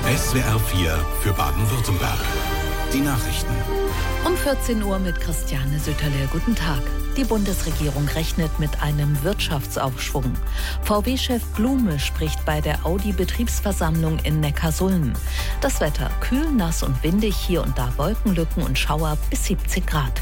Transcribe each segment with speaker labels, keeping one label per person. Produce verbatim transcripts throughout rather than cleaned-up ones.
Speaker 1: S W R vier für Baden-Württemberg. Die Nachrichten.
Speaker 2: Um vierzehn Uhr mit Christiane Sütterle. Guten Tag. Die Bundesregierung rechnet mit einem Wirtschaftsaufschwung. V W-Chef Blume spricht bei der Audi-Betriebsversammlung in Neckarsulm. Das Wetter kühl, nass und windig, hier und da Wolkenlücken und Schauer bis siebzig Grad.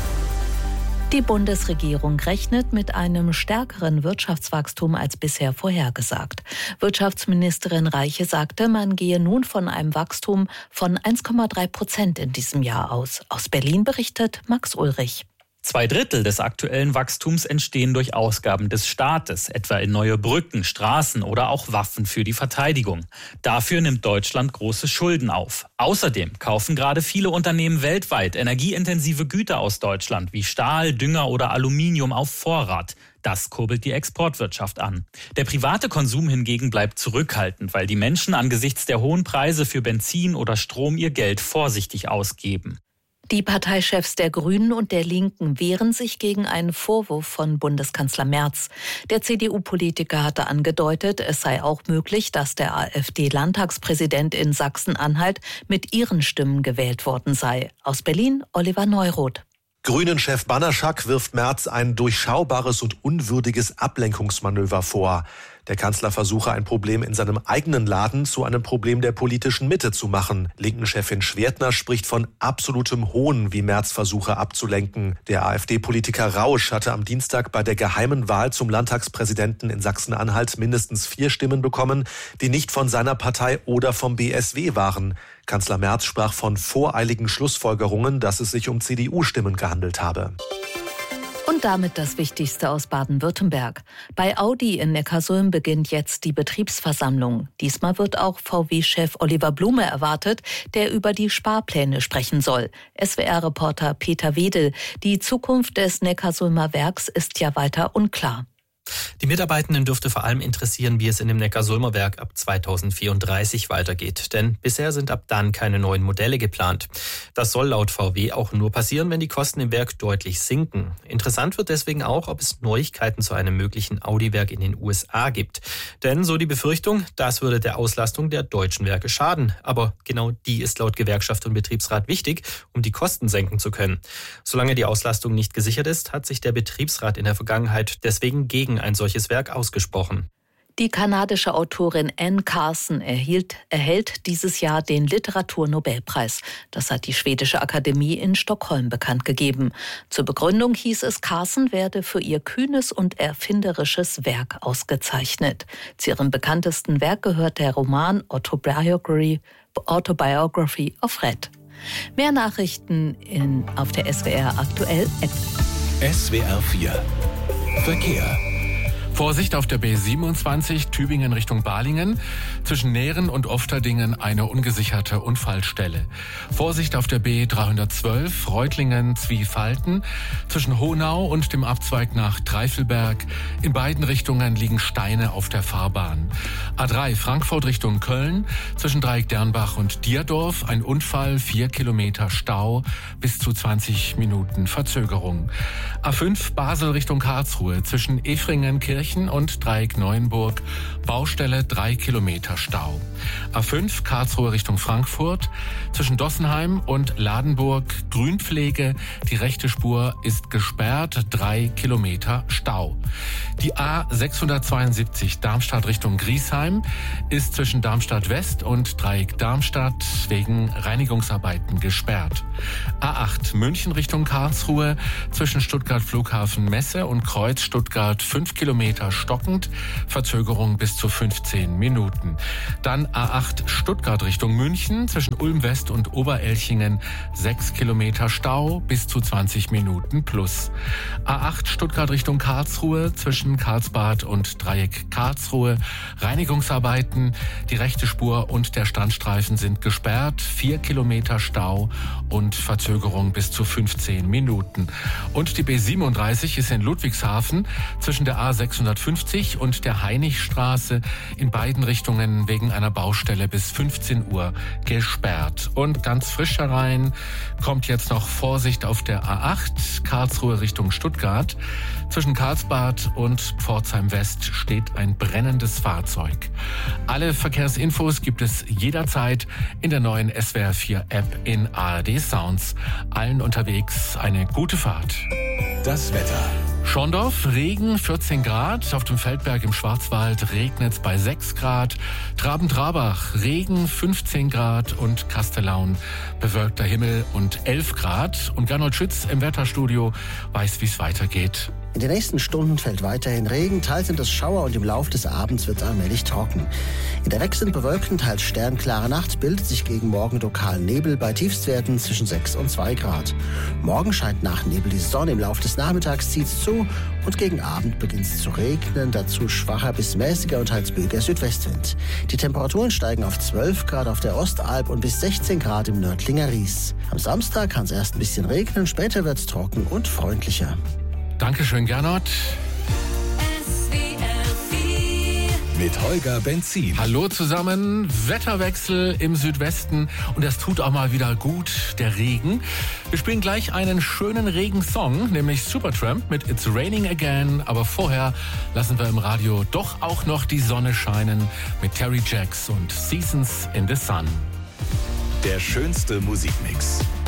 Speaker 2: Die Bundesregierung rechnet mit einem stärkeren Wirtschaftswachstum als bisher vorhergesagt. Wirtschaftsministerin Reiche sagte, man gehe nun von einem Wachstum von eins Komma drei Prozent in diesem Jahr aus. Aus Berlin berichtet Max Ulrich.
Speaker 3: Zwei Drittel des aktuellen Wachstums entstehen durch Ausgaben des Staates, etwa in neue Brücken, Straßen oder auch Waffen für die Verteidigung. Dafür nimmt Deutschland große Schulden auf. Außerdem kaufen gerade viele Unternehmen weltweit energieintensive Güter aus Deutschland wie Stahl, Dünger oder Aluminium auf Vorrat. Das kurbelt die Exportwirtschaft an. Der private Konsum hingegen bleibt zurückhaltend, weil die Menschen angesichts der hohen Preise für Benzin oder Strom ihr Geld vorsichtig ausgeben.
Speaker 2: Die Parteichefs der Grünen und der Linken wehren sich gegen einen Vorwurf von Bundeskanzler Merz. Der C D U-Politiker hatte angedeutet, es sei auch möglich, dass der AfD-Landtagspräsident in Sachsen-Anhalt mit ihren Stimmen gewählt worden sei. Aus Berlin, Oliver Neuroth.
Speaker 4: Grünen-Chef Banaszak wirft Merz ein durchschaubares und unwürdiges Ablenkungsmanöver vor. Der Kanzler versuche, ein Problem in seinem eigenen Laden zu einem Problem der politischen Mitte zu machen. Linken-Chefin Schwertner spricht von absolutem Hohn, wie Merz versuche abzulenken. Der AfD-Politiker Rausch hatte am Dienstag bei der geheimen Wahl zum Landtagspräsidenten in Sachsen-Anhalt mindestens vier Stimmen bekommen, die nicht von seiner Partei oder vom B S W waren. Kanzler Merz sprach von voreiligen Schlussfolgerungen, dass es sich um C D U-Stimmen gehandelt habe.
Speaker 2: Und damit das Wichtigste aus Baden-Württemberg. Bei Audi in Neckarsulm beginnt jetzt die Betriebsversammlung. Diesmal wird auch V W-Chef Oliver Blume erwartet, der über die Sparpläne sprechen soll. S W R-Reporter Peter Wedel. Die Zukunft des Neckarsulmer Werks ist ja weiter unklar.
Speaker 5: Die Mitarbeitenden dürfte vor allem interessieren, wie es in dem Neckarsulmer Werk ab zweitausendvierunddreißig weitergeht. Denn bisher sind ab dann keine neuen Modelle geplant. Das soll laut V W auch nur passieren, wenn die Kosten im Werk deutlich sinken. Interessant wird deswegen auch, ob es Neuigkeiten zu einem möglichen Audi-Werk in den U S A gibt. Denn so die Befürchtung, das würde der Auslastung der deutschen Werke schaden. Aber genau die ist laut Gewerkschaft und Betriebsrat wichtig, um die Kosten senken zu können. Solange die Auslastung nicht gesichert ist, hat sich der Betriebsrat in der Vergangenheit deswegen gegen ein solches Werk ausgesprochen.
Speaker 2: Die kanadische Autorin Anne Carson erhielt, erhält dieses Jahr den Literaturnobelpreis. Das hat die schwedische Akademie in Stockholm bekannt gegeben. Zur Begründung hieß es, Carson werde für ihr kühnes und erfinderisches Werk ausgezeichnet. Zu ihrem bekanntesten Werk gehört der Roman Autobiography, Autobiography of Red. Mehr Nachrichten in, auf der S W R aktuell App.
Speaker 1: S W R vier Verkehr.
Speaker 6: Vorsicht auf der B siebenundzwanzig Tübingen Richtung Balingen. Zwischen Nähren und Ofterdingen eine ungesicherte Unfallstelle. Vorsicht auf der B dreihundertzwölf Reutlingen Zwiefalten. Zwischen Honau und dem Abzweig nach Dreifelberg. In beiden Richtungen liegen Steine auf der Fahrbahn. A drei Frankfurt Richtung Köln. Zwischen Dreieck-Dernbach und Dierdorf ein Unfall, vier Kilometer Stau, bis zu zwanzig Minuten Verzögerung. A fünf Basel Richtung Karlsruhe. Zwischen Efringen-Kirchen und Dreieck-Neuenburg, Baustelle drei Kilometer Stau. A fünf Karlsruhe Richtung Frankfurt, zwischen Dossenheim und Ladenburg Grünpflege, die rechte Spur ist gesperrt, drei Kilometer Stau. Die A sechshundertzweiundsiebzig Darmstadt Richtung Griesheim ist zwischen Darmstadt West und Dreieck Darmstadt wegen Reinigungsarbeiten gesperrt. A acht München Richtung Karlsruhe, zwischen Stuttgart Flughafen Messe und Kreuz Stuttgart fünf Kilometer stockend, Verzögerung bis zu fünfzehn Minuten. Dann A acht Stuttgart Richtung München, zwischen Ulm West und Oberelchingen sechs Kilometer Stau, bis zu zwanzig Minuten plus. A acht Stuttgart Richtung Karlsruhe, zwischen Karlsbad und Dreieck Karlsruhe, Reinigungsarbeiten, die rechte Spur und der Standstreifen sind gesperrt, vier Kilometer Stau und Verzögerung bis zu fünfzehn Minuten. Und die B siebenunddreißig ist in Ludwigshafen zwischen der A sechshundertfünfzig und der Hainichstraße in beiden Richtungen wegen einer Baustelle bis fünfzehn Uhr gesperrt. Und ganz frisch herein kommt jetzt noch Vorsicht auf der A acht, Karlsruhe Richtung Stuttgart. Zwischen Karlsbad und Pforzheim West steht ein brennendes Fahrzeug. Alle Verkehrsinfos gibt es jederzeit in der neuen S W R vier App in A R D Sounds. Allen unterwegs eine gute Fahrt.
Speaker 1: Das Wetter.
Speaker 6: Schorndorf, Regen, vierzehn Grad. Auf dem Feldberg im Schwarzwald regnet es bei sechs Grad. Traben-Trabach, Regen, fünfzehn Grad. Und Kastellaun, bewölkter Himmel und elf Grad. Und Gernot Schütz im Wetterstudio weiß, wie es weitergeht.
Speaker 7: In den nächsten Stunden fällt weiterhin Regen, teils sind es Schauer und im Laufe des Abends wird es allmählich trocken. In der wechselnd bewölkten, teils sternklare Nacht bildet sich gegen Morgen lokal Nebel bei Tiefstwerten zwischen sechs und zwei Grad. Morgen scheint nach Nebel die Sonne, im Laufe des Nachmittags zieht es zu und gegen Abend beginnt es zu regnen, dazu schwacher bis mäßiger und teils böiger Südwestwind. Die Temperaturen steigen auf zwölf Grad auf der Ostalb und bis sechzehn Grad im Nördlinger Ries. Am Samstag kann es erst ein bisschen regnen, später wird es trocken und freundlicher.
Speaker 6: Dankeschön, Gernot.
Speaker 1: Mit Holger Benzin.
Speaker 6: Hallo zusammen. Wetterwechsel im Südwesten und das tut auch mal wieder gut, der Regen. Wir spielen gleich einen schönen Regensong, nämlich Supertramp mit It's Raining Again. Aber vorher lassen wir im Radio doch auch noch die Sonne scheinen mit Terry Jacks und Seasons in the Sun.
Speaker 1: Der schönste Musikmix.